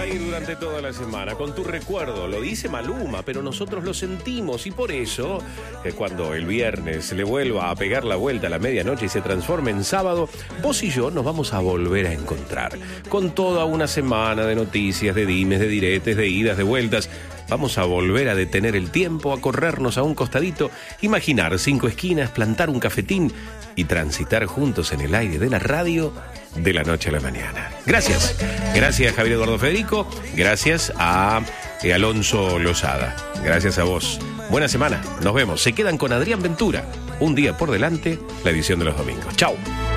ir durante toda la semana con tu recuerdo. Lo dice Maluma, pero nosotros lo sentimos y por eso, cuando el viernes le vuelva a pegar la vuelta a la medianoche y se transforme en sábado, vos y yo nos vamos a volver a encontrar con toda una semana de noticias, de dimes, de diretes, de idas, de vueltas. Vamos a volver a detener el tiempo, a corrernos a un costadito, imaginar 5 esquinas, plantar un cafetín y transitar juntos en el aire de la radio de la noche a la mañana. Gracias. Gracias, Javier Eduardo Federico. Gracias a Alonso Lozada. Gracias a vos. Buena semana. Nos vemos. Se quedan con Adrián Ventura. Un día por delante, la edición de los domingos. Chau.